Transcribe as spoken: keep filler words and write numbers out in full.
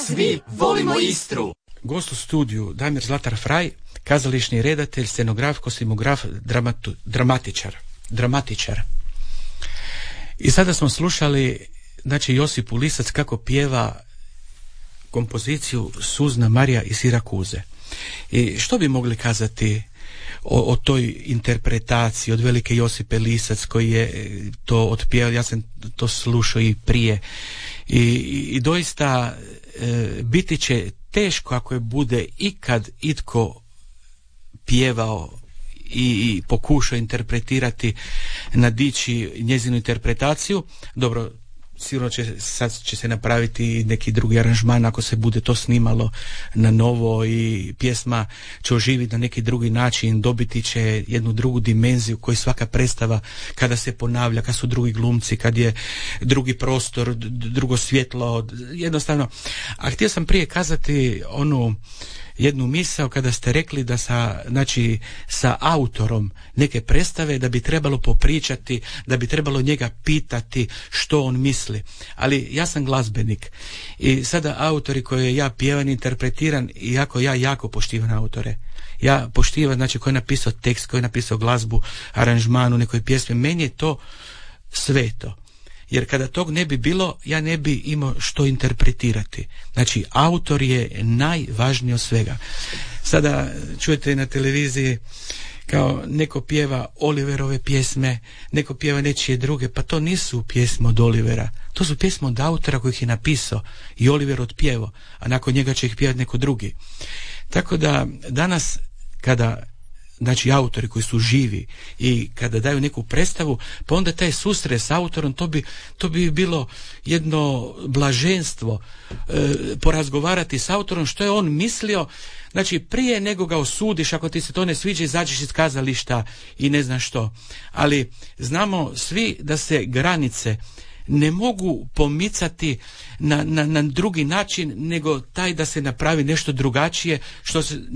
Svi volimo Istru. Gost u studiju Damir Zlatar Fraj, kazališni redatelj, scenograf, kostimograf, dramatu, dramatičar. Dramatičar. I sada smo slušali, znači, Josipu Lisac kako pjeva kompoziciju Suzna Marija iz Sirakuze. I što bi mogli kazati o, o toj interpretaciji od velike Josipe Lisac koji je to otpjevao? Ja sam to slušao i prije. I, i doista e, biti će teško ako je bude ikad itko pjevao i, i pokušao interpretirati, nadići njezinu interpretaciju. Dobro, sigurno će, sad će se napraviti neki drugi aranžman ako se bude to snimalo na novo i pjesma će oživiti na neki drugi način, dobiti će jednu drugu dimenziju koju svaka predstava kada se ponavlja, kad su drugi glumci, kad je drugi prostor, drugo svjetlo, jednostavno. A htio sam prije kazati onu jednu misao kada ste rekli da sa, znači, sa autorom neke predstave da bi trebalo popričati, da bi trebalo njega pitati što on misli. Ali ja sam glazbenik i sada autori koje ja pjevam, interpretiram, iako ja jako poštivam autore. Ja poštivam, znači, ko je napisao tekst, ko je napisao glazbu, aranžman u nekoj pjesmi, meni je to sveto. Jer kada tog ne bi bilo, ja ne bi imao što interpretirati. Znači, autor je najvažniji od svega. Sada čujete na televiziji kao neko pjeva Oliverove pjesme, neko pjeva nečije druge, pa to nisu pjesme od Olivera. To su pjesme od autora kojih je napisao i Oliver otpjevao, a nakon njega će ih pjevati neko drugi. Tako da danas kada, znači, autori koji su živi i kada daju neku predstavu, pa onda taj susret s autorom, to bi, to bi bilo jedno blaženstvo, e, porazgovarati s autorom što je on mislio, znači prije nego ga osudiš, ako ti se to ne sviđa, izađeš iz kazališta i ne znam što. Ali znamo svi da se granice ne mogu pomicati na, na, na drugi način nego taj da se napravi nešto drugačije što se